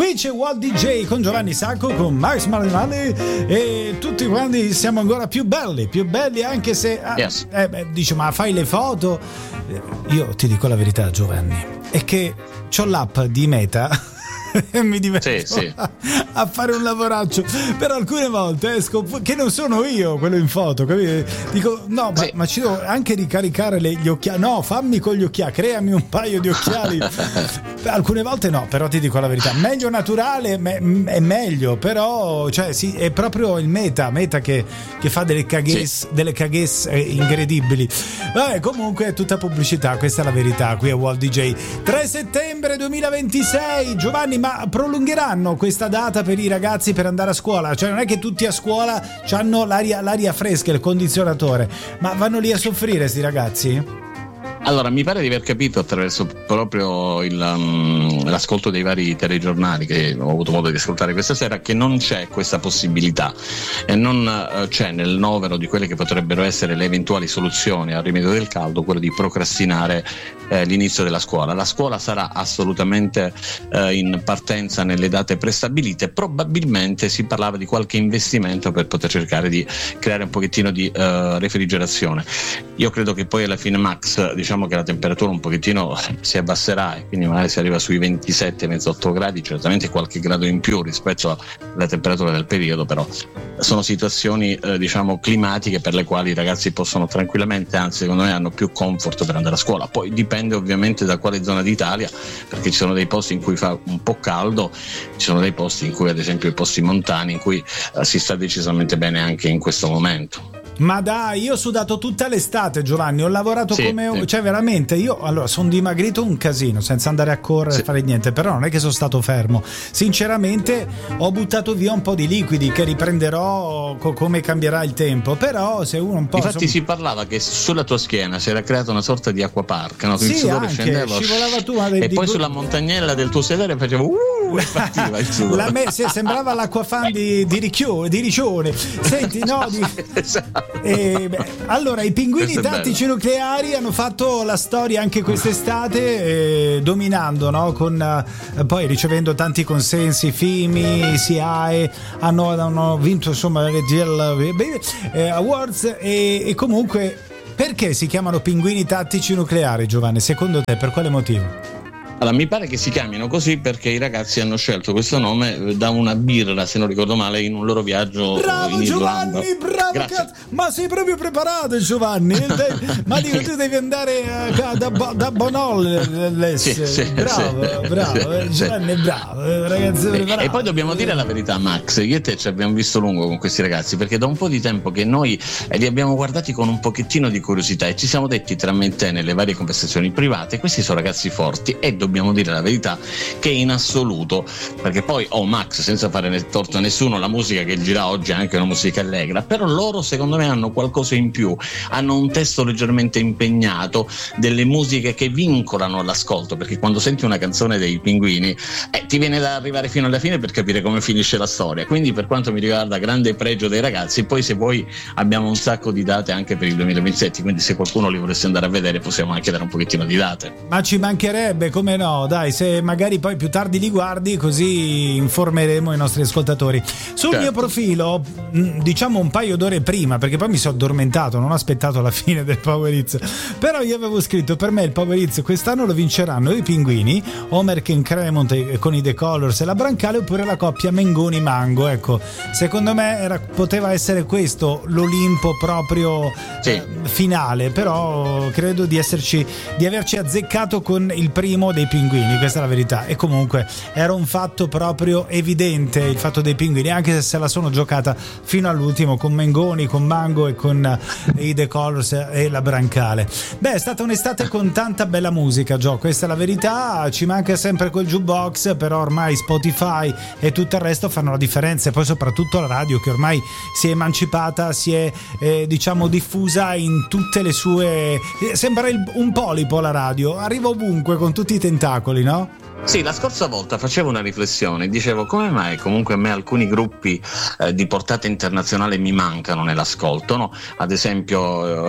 Qui c'è Walt DJ con Giovanni Sacco, con Max Marinelli, e tutti quanti siamo ancora più belli anche se yes. Dice, ma fai le foto? Io ti dico la verità, Giovanni, è che c'ho l'app di Meta e mi diverto sì. a fare un lavoraccio, però alcune volte esco che non sono io quello in foto, capito? Dico no, sì. ma ci devo anche ricaricare gli occhiali. No, fammi con gli occhiali, creami un paio di occhiali. Alcune volte no, però ti dico la verità, meglio naturale, è meglio, però cioè sì, è proprio il Meta che fa delle caghesse incredibili. Vabbè, comunque è tutta pubblicità, questa è la verità. Qui a Walt DJ, 3 settembre 2026. Giovanni, ma prolungheranno questa data per i ragazzi per andare a scuola? Cioè non è che tutti a scuola hanno l'aria fresca, il condizionatore, ma vanno lì a soffrire sti ragazzi? Allora, mi pare di aver capito attraverso proprio l'ascolto dei vari telegiornali che ho avuto modo di ascoltare questa sera, che non c'è questa possibilità e non c'è nel novero di quelle che potrebbero essere le eventuali soluzioni al rimedio del caldo quello di procrastinare l'inizio della scuola. La scuola sarà assolutamente in partenza nelle date prestabilite. Probabilmente si parlava di qualche investimento per poter cercare di creare un pochettino di refrigerazione. Io credo che poi alla fine, Max, diciamo che la temperatura un pochettino si abbasserà e quindi magari si arriva sui 27-28 gradi, certamente qualche grado in più rispetto alla temperatura del periodo, però sono situazioni diciamo climatiche per le quali i ragazzi possono tranquillamente, anzi secondo me hanno più comfort per andare a scuola. Poi dipende ovviamente da quale zona d'Italia, perché ci sono dei posti in cui fa un po' caldo, ci sono dei posti in cui, ad esempio i posti montani, in cui si sta decisamente bene anche in questo momento. Ma dai, io ho sudato tutta l'estate, Giovanni, ho lavorato sì. Cioè veramente, io allora sono dimagrito un casino senza andare a correre e fare niente, però non è che sono stato fermo. Sinceramente ho buttato via un po' di liquidi che riprenderò come cambierà il tempo, però se uno un po'... Infatti si parlava che sulla tua schiena si era creata una sorta di acquapark, no? Sì, il sudore anche, scendeva scivolava tu, e poi sulla montagnella del tuo sedere facevo e partiva il sudore. Sembrava l'acquafan di Riccione. Senti, no, esatto. Allora i pinguini tattici nucleari hanno fatto la storia anche quest'estate, dominando, no? Poi ricevendo tanti consensi, FIMI, SIAE, hanno vinto insomma le DL Awards e comunque perché si chiamano pinguini tattici nucleari, Giovanni? Secondo te per quale motivo? Allora, mi pare che si chiamino così perché i ragazzi hanno scelto questo nome da una birra, se non ricordo male, in un loro viaggio in Irlanda. Giovanni, bravo, ma sei proprio preparato, Giovanni. Ma dico, tu devi andare da Bonol. Sì, bravo, Giovanni, bravo, ragazzi preparato. E poi dobbiamo dire la verità, Max, io e te ci abbiamo visto lungo con questi ragazzi, perché da un po' di tempo che noi li abbiamo guardati con un pochettino di curiosità e ci siamo detti tra me e te nelle varie conversazioni private, questi sono ragazzi forti e dobbiamo dire la verità che in assoluto, perché poi Max, senza fare torto a nessuno, la musica che gira oggi è anche una musica allegra, però loro secondo me hanno qualcosa in più, hanno un testo leggermente impegnato, delle musiche che vincolano l'ascolto, perché quando senti una canzone dei Pinguini ti viene da arrivare fino alla fine per capire come finisce la storia. Quindi per quanto mi riguarda grande pregio dei ragazzi. Poi se vuoi abbiamo un sacco di date anche per il 2027, quindi se qualcuno li volesse andare a vedere possiamo anche dare un pochettino di date. Ma ci mancherebbe, come no, dai, se magari poi più tardi li guardi, così informeremo i nostri ascoltatori. Sul mio profilo, diciamo un paio d'ore prima, perché poi mi sono addormentato, non ho aspettato la fine del Power Hits, però io avevo scritto: per me il Power Hits quest'anno lo vinceranno i Pinguini, Homer Ken Cremont con i The Colors e la Brancale, oppure la coppia Mengoni-Mango. Ecco, secondo me poteva essere questo l'Olimpo proprio finale, però credo di averci azzeccato con il primo dei Pinguini, questa è la verità. E comunque era un fatto proprio evidente il fatto dei Pinguini, anche se la sono giocata fino all'ultimo con Mengoni, con Mango e con i The Colors e la Brancale. Beh, è stata un'estate con tanta bella musica, Gio, questa è la verità. Ci manca sempre quel jukebox, però ormai Spotify e tutto il resto fanno la differenza, e poi soprattutto la radio, che ormai si è emancipata, si è diciamo diffusa in tutte le sue, sembra un polipo la radio, arriva ovunque con tutti i tentacoli, no? Sì, la scorsa volta facevo una riflessione, dicevo come mai comunque a me alcuni gruppi di portata internazionale mi mancano nell'ascolto, no? Ad esempio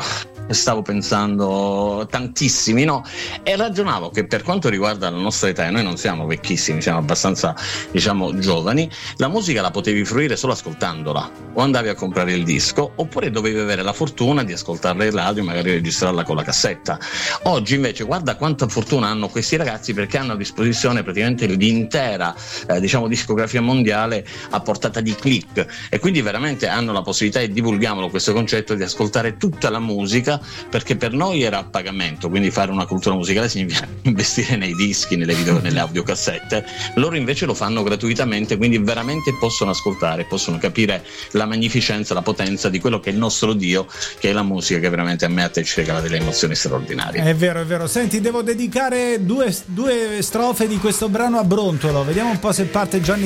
stavo pensando tantissimi, no? E ragionavo che per quanto riguarda la nostra età, e noi non siamo vecchissimi, siamo abbastanza, diciamo, giovani, la musica la potevi fruire solo ascoltandola, o andavi a comprare il disco, oppure dovevi avere la fortuna di ascoltarla in radio e magari registrarla con la cassetta. Oggi invece guarda quanta fortuna hanno questi ragazzi, perché hanno a disposizione praticamente l'intera diciamo discografia mondiale a portata di click, e quindi veramente hanno la possibilità, e divulghiamolo questo concetto, di ascoltare tutta la musica, perché per noi era a pagamento, quindi fare una cultura musicale significa investire nei dischi, nelle audiocassette. Loro invece lo fanno gratuitamente, quindi veramente possono ascoltare, possono capire la magnificenza, la potenza di quello che è il nostro Dio, che è la musica, che veramente a me e a te ci regala delle emozioni straordinarie. È vero, è vero. Senti, devo dedicare due strofe di questo brano a Brontolo, vediamo un po' se parte Gianni